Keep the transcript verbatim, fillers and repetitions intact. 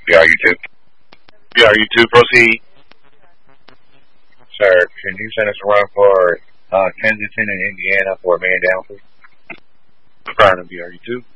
B R U two. B R U two, proceed. Sir, can you send us a run for uh, Kensington and Indiana for a man down, please? Affirmative, B R U two.